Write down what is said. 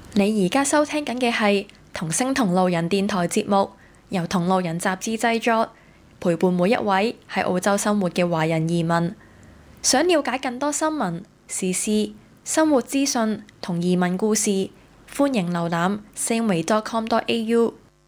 你而家收聽緊嘅係同聲同路人電台節目，由同路人雜誌製作，陪伴每一位喺澳洲生活嘅華人移民。想了解更多新聞、時事、生活資訊同移民故事，歡迎瀏覽 sameway.com.au。